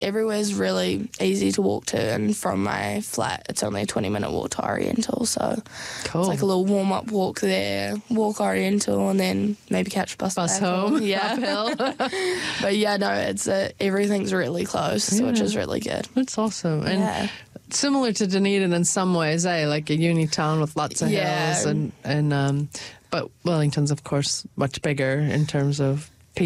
everywhere's really easy to walk to, and from my flat, it's only a 20-minute walk to Oriental, so Cool. it's like a little warm-up walk there, walk Oriental, and then maybe catch a bus back home, Yeah. uphill. But yeah, no, it's everything's really close, which is really good. That's awesome. And Yeah. similar to Dunedin in some ways, like a uni town with lots of hills, and but Wellington's, of course, much bigger in terms of